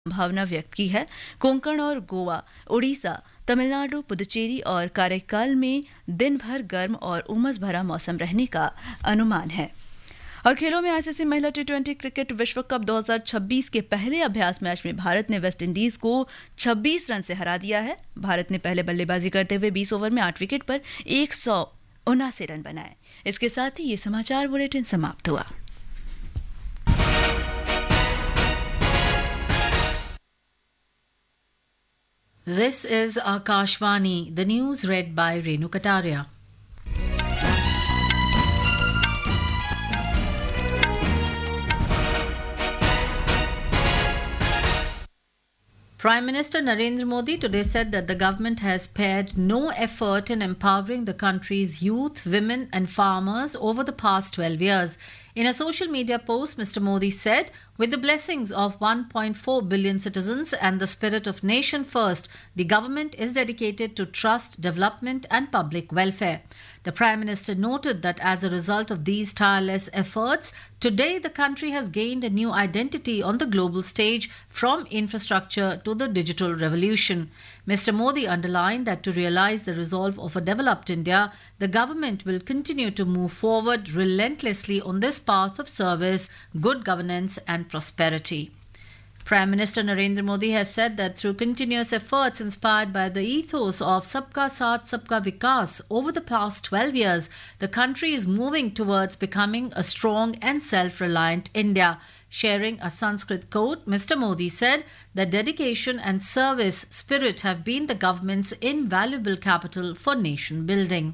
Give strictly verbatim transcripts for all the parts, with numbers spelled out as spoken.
संभावना व्यक्त की है। कोंकण और गोवा, उड़ीसा, तमिलनाडु, पुदुचेरी और काराइकाल में दिन भर गर्म और उमस भरा मौसम रहने का अनुमान है। और खेलों में आईसीसी महिला टी ट्वेंटी क्रिकेट विश्व कप दो हज़ार छब्बीस के पहले अभ्यास मैच में भारत ने वेस्टइंडीज को छब्बीस रन से हरा दिया है। भारत ने पहले बल्लेबाजी करते हुए बीस ओवर में आठ विकेट पर एक सौ उनासी रन बनाए। इसके साथ ही ये समाचार बुलेटिन समाप्त हुआ। This is Akashvani, the news read by Renu Kataria. Prime Minister Narendra Modi today said that the government has spared no effort in empowering the country's youth, women and farmers over the past twelve years. In a social media post, Mister Modi said, with the blessings of one point four billion citizens and the spirit of nation first, the government is dedicated to trust, development and public welfare. The Prime Minister noted that as a result of these tireless efforts, today the country has gained a new identity on the global stage, from infrastructure to the digital revolution. Mister Modi underlined that to realize the resolve of a developed India, the government will continue to move forward relentlessly on this path of service, good governance and prosperity. Prime Minister Narendra Modi has said that through continuous efforts inspired by the ethos of Sabka Saath Sabka Vikas over the past twelve years, the country is moving towards becoming a strong and self-reliant India. Sharing a Sanskrit quote, Mister Modi said that dedication and service spirit have been the government's invaluable capital for nation building.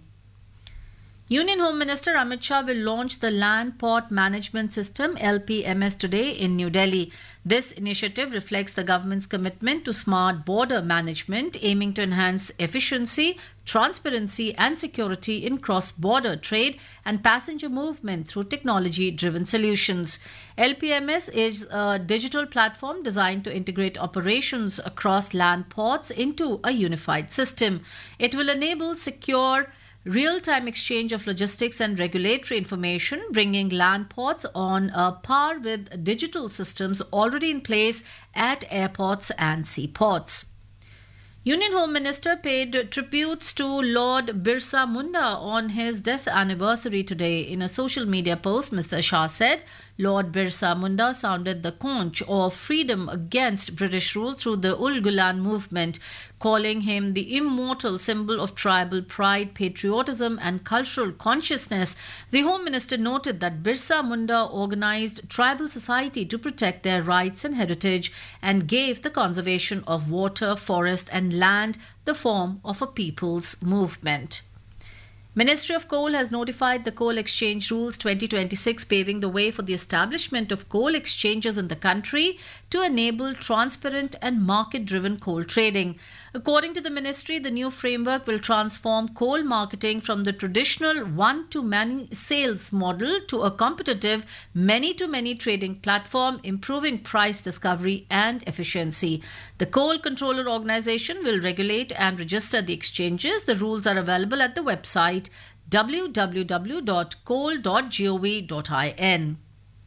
Union Home Minister Amit Shah will launch the Land Port Management System L P M S today in New Delhi. This initiative reflects the government's commitment to smart border management, aiming to enhance efficiency, transparency and security in cross-border trade and passenger movement through technology-driven solutions. L P M S is a digital platform designed to integrate operations across land ports into a unified system. It will enable secure real-time exchange of logistics and regulatory information, bringing land ports on a par with digital systems already in place at airports and seaports. Union Home Minister paid tributes to Lord Birsa Munda on his death anniversary today. In a social media post, Mister Shah said, Lord Birsa Munda sounded the conch of freedom against British rule through the Ul Gulan movement, calling him the immortal symbol of tribal pride, patriotism and cultural consciousness. The Home Minister noted that Birsa Munda organized tribal society to protect their rights and heritage and gave the conservation of water, forest and land the form of a people's movement. Ministry of Coal has notified the Coal Exchange Rules twenty twenty-six, paving the way for the establishment of coal exchanges in the country to enable transparent and market-driven coal trading. According to the ministry, the new framework will transform coal marketing from the traditional one-to-many sales model to a competitive many-to-many trading platform, improving price discovery and efficiency. The Coal Controller Organization will regulate and register the exchanges. The rules are available at the website w w w dot coal dot gov dot in.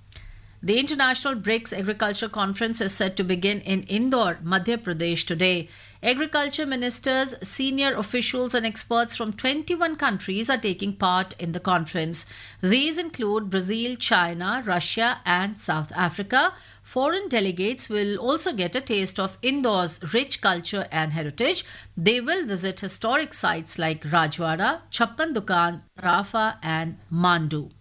The International BRICS Agriculture Conference is set to begin in Indore, Madhya Pradesh today. Agriculture ministers, senior officials and experts from twenty-one countries are taking part in the conference. These include Brazil, China, Russia and South Africa. Foreign delegates will also get a taste of Indore's rich culture and heritage. They will visit historic sites like Rajwada, Chappan Dukan, Rafa and Mandu.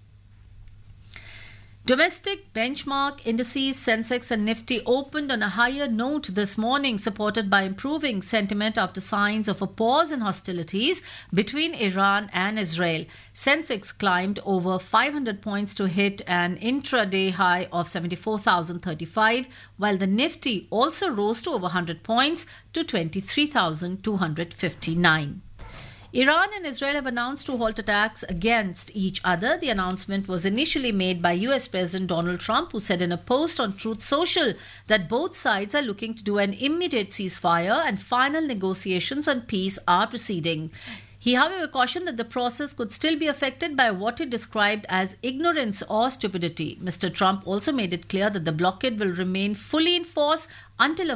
Domestic benchmark indices Sensex and Nifty opened on a higher note this morning, supported by improving sentiment after signs of a pause in hostilities between Iran and Israel. Sensex climbed over five hundred points to hit an intraday high of seventy-four thousand thirty-five, while the Nifty also rose to over one hundred points to twenty-three thousand two hundred fifty-nine. Iran and Israel have announced to halt attacks against each other. The announcement was initially made by U S President Donald Trump, who said in a post on Truth Social that both sides are looking to do an immediate ceasefire and final negotiations on peace are proceeding. He, however, cautioned that the process could still be affected by what he described as ignorance or stupidity. Mister Trump also made it clear that the blockade will remain fully in force until a